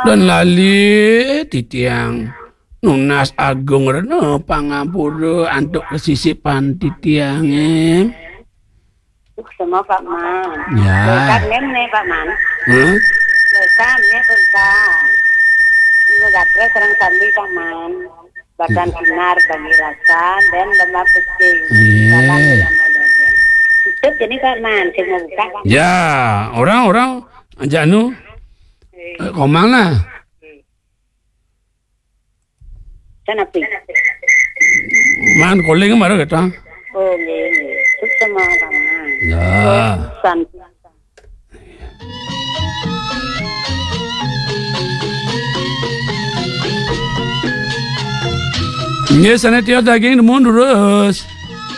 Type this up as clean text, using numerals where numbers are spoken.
Dan lali titiang Nunas Agung reno pangapura antuk kesisipan titiange. Semua Pak Man. Ya. Lekat nih Pak Man. Hah? Lekat nih bentar. Gatra serang sambil Pak Man. Badan sinar bagi rasa dan lemah pesing. Iya. Tutup jadi Pak Man. Saya mau buka Pak Man. Ya, orang-orang Janu. Komang lah. Sana pi. Man calling baru kita. Oh, ini. Semua Pak Man. Ya. San. Nggih sana tiada daging mun terus.